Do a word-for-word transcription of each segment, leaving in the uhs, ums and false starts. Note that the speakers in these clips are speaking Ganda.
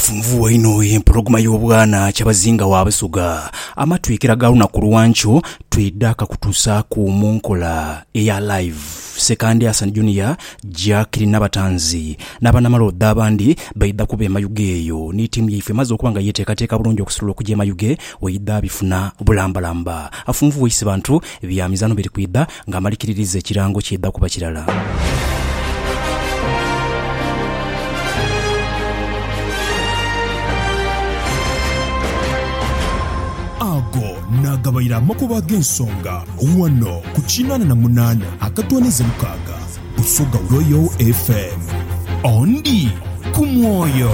afunvuwa ino empologoma y'obwana kyabazinga wa Busoga amatwekera galuna ku Luwancho twidaka kutusa ku munkola eya live sekandi Hassan Junior Jackie Nabatanzi n'abanamaloda abandi baida kube mayugeyo ni timu yife maze okubanga yeteekateeka bulungi okusobola okujja mayuge weida bifuna bulambalamba afunvuwa isi bantu bya mizano biri kwida nga malikiririze kirango kyedda kuba kirala. Ago nagabayira makuba g'ensonga wano ku kinana na munana akatwaneze mukaga Busoga Royal F M ondi ku mwoyo.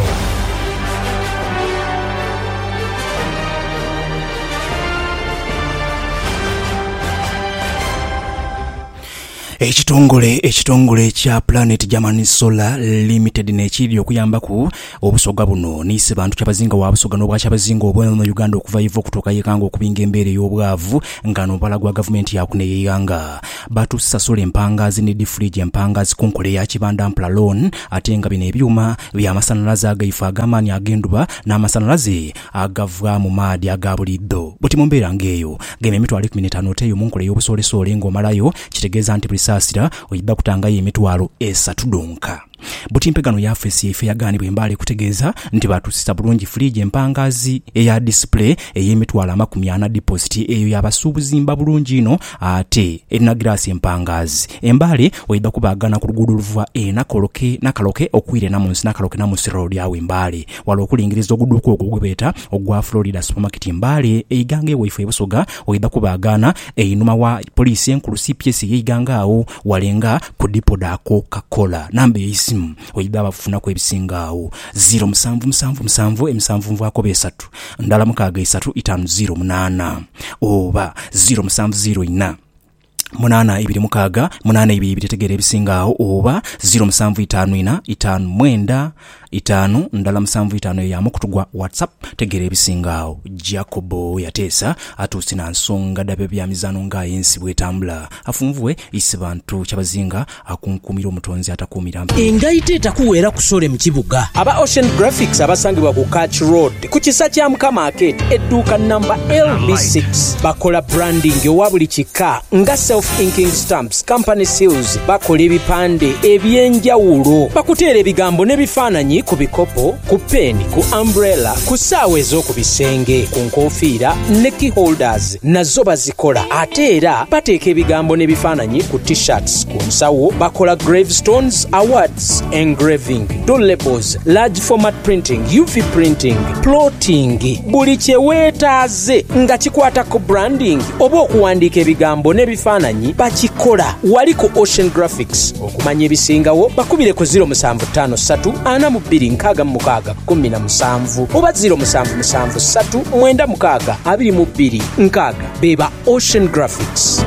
Ekitongole ekitongole kya Planet German Solar Limited nekiri okuyamba ku Obusoga buno nise bantu kyabazinga wa Busoga no bwakyabazinga obweno mu Uganda okuva ivo kutoka yekanga okubinga embere y'obwavu ngano bala gwa government yakune yeyanga batu sasole empangazi ne defrige empangazi kunkole ya kibanda ampla loan atenga bine ebyuma bya masanalaza agaifa agamani agenduba na masanalaze agavwa mu madi agabuliddo buti mumbera ngeyo geme mitwalo kumi n'etaano teyo munkole y'obusole sole ngomalayo kitegeza anti sasira oyidda kutanga yemitwalo esatu donka buti mpegano ya fesi ife yagani bwembale kutegeza nti batusisa bulungi fridge empangazi eya display eyemitwalo amakumi ana deposit eyo yabasubuzimba bulungi ino ate erina glass empangazi embale oyidda kubagana ku luguudo luva ena koloke nakaloke okwire namunsi nakaloke namunsi road yawe embale wala okulingiriza oguduko okugwebeta ogwa Florida supermarket embale eigange wife ebusoga oyidda kubagana einuma wa police enkulu C P S yeiganga awo walenga ku dipo da Coca-Cola nambe isi oyida bafuna ko ebisingawo zero musanvu musanvu musanvu emisanvu mvako besatu ndala mukaga isatu itano zero munana oba zero musanvu zero ina munana ibiri mukaga munana ibiri bitetegera ebisingawo oba zero musanvu itano ina itano mwenda itano ndala musanvu itano ya mukutugwa WhatsApp tegera ebisingawo Jacobo yatesa atusina nsonga dabe bya mizano nga yensi bwetambula afunvuwe isibantu kyabazinga akunkumira omutonzi atakumira engayite takuwera kusole mu kibuga aba Ocean Graphics abasangibwa ku Catch Road ku kisa kya Mka Market edduuka number L B six bakola branding owa buli kika nga self inking stamps company seals bakola ebipande ebyenjawulo bakuteera ebigambo n'ebifaananyi ku bikopo ku peni ku umbrella ku saawa ez'oku bisenge ku nkofiira ne key holders nazo bazikola ate era bateeka ebigambo n'ebifaananyi ku t-shirts ku nsawo bakola gravestones awards engraving door labels large format printing U V printing plotting buli kyeweetaaze nga kikwata ku branding oba okuwandiika ebigambo n'ebifaananyi bakikola wali ku Ocean Graphics okumanya ebisingawo bakubire ku zero musanvu ttaano ssatu ana mu bbiri nkaaga mukaaga kumi na musanvu oba zero musanvu musanvu ssatu mwenda mukaaga abiri mu bbiri nkaaga beba Ocean Graphics.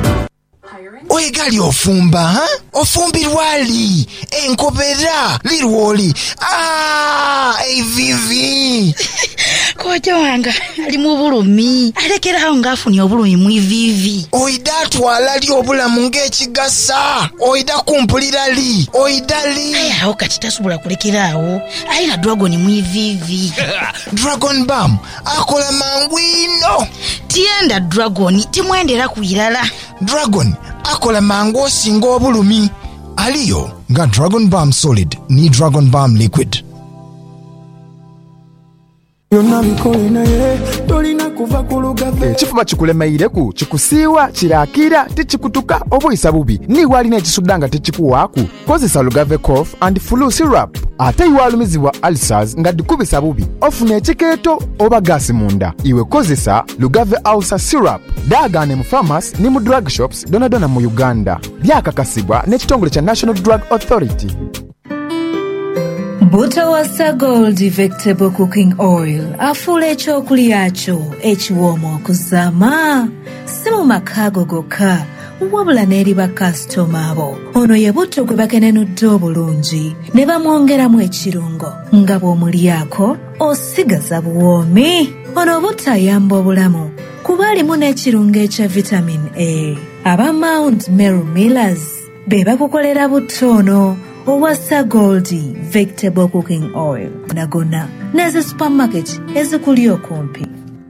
Oigali ofumba ha ofumbirwali enkobera lirwoli ah evivi kojo wanga ali mu bulumi alekeraho ngafunya obulumi mu ivivi oidatwala li obulamu ng'ekigasa oida kumpulira li oidali aho kati tasubula kulekeraho ayina dragon mu ivivi Dragon Balm akola mangwino tienda dragon timwendera kuirala Dragon akola mango osinga obulumi aliyo nga Dragon Balm Solid ni Dragon Balm Liquid. Ekifuma kikulemeireku kikusiiwa kirakira tichikutuka obuyisa bubi ni walina ekisudanga techikuwaaku kozesa Lugave cough and flu syrup ate iwalumizibwa ulcers nga dikubisa bubi ofuna ekikeeto oba gasi munda iwe kozesa Lugave ulcer syrup dagane mu pharmacy ni mu drug shops donadona mu Uganda byakakasibwa n'ekitongole kya National Drug Authority. Butawasa Gold Vegetable Cooking Oil afuula ekyokulya kyo ekiwoomu okuzama si mu makaago gokka wabula n'eri bakasitoma abo. Ono ye butto gwe bakenenudde obulungi ne bamwongeramu ekirungo nga bw'omulyako osigaza buwoomi. Ono butto ayamba obulamu kuba alimu n'ekirungo ekya vitamin A. Aba Mount Meru Millers be bakukolera butto ono owassa Goldie Vegetable Cooking Oil nagona neze supermarket ezikuli okumpi.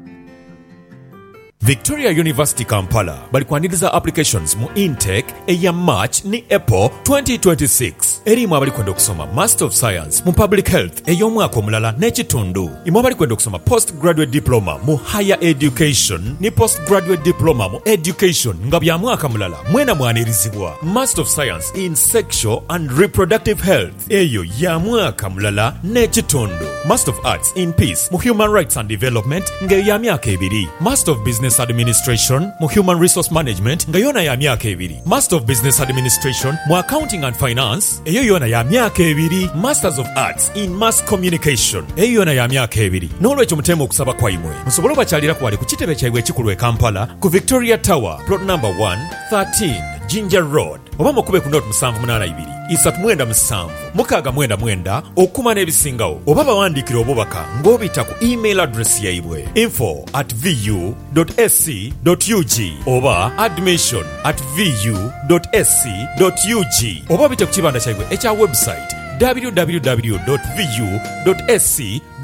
Victoria University Kampala balikwaniriza applications mu intake eya March ni April twenty twenty-six. Erimu abalikwenda okusoma Master of Science mu Public Health ey'omwaka omulala n'ekitundu. Imu abalikwenda okusoma Postgraduate Diploma mu Higher Education ni Postgraduate Diploma mu Education nga bya mwaka mulala mwena mwanirizibwa. Master of Science in Sexual and Reproductive Health eyo ya mwaka mulala n'ekitundu. Master of Arts in Peace mu Human Rights and Development nga ya myaka ebiri. Master of Business Administration mu Human Resource Management nga yona ya myaka ebiri. Master of Business Administration mu Accounting and Finance eyo yona ya myaka ebiri. Masters of Arts in Mass Communication eyo yona ya myaka ebiri. N'olwekyo mutema okusaba kwaimwe musobole bakyalira ku wali ku kitebe kyabwe ekikulu e Kampala ku Victoria Tower plot number one thirteen Ginger Road oba mukube ku note musanvu munana ibiri isatu mwenda musanvu mukaga mwenda mwenda okuma n'ebisingawo oba bawandiikira obubaka ng'obita ku email address yaibwe info at vu dot s c dot u g oba admission at vu dot s c dot u g oba bite ku kibanda kyaibwe ekya website w w w dot vu dot s c